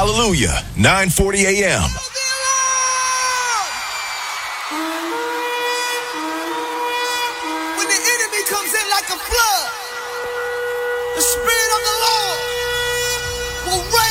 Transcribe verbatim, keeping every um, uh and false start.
Hallelujah, nine forty a.m. When the enemy comes in like a flood, the Spirit of the Lord will run